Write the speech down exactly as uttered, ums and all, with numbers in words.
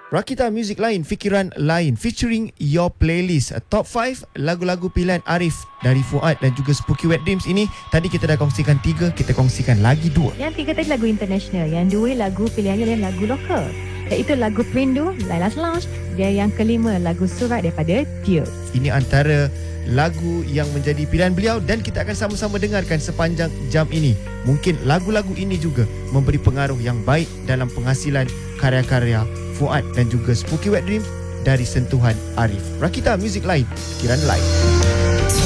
Rakita Music Lain, Fikiran Lain, featuring Your Playlist. Top lima lagu-lagu pilihan Arif dari Fuad dan juga Spooky Wet Dreams ini. Tadi kita dah kongsikan tiga, kita kongsikan lagi dua. Yang tiga tadi lagu international, yang dua lagu pilihannya adalah lagu lokal, iaitu lagu Perindu, Laila's Lounge, dan yang kelima lagu Surat daripada Tears. Ini antara lagu yang menjadi pilihan beliau dan kita akan sama-sama dengarkan sepanjang jam ini. Mungkin lagu-lagu ini juga memberi pengaruh yang baik dalam penghasilan karya-karya Fuad dan juga Spooky Wet Dreams dari sentuhan Arif. Rakita Music Lain, Fikiran Lain.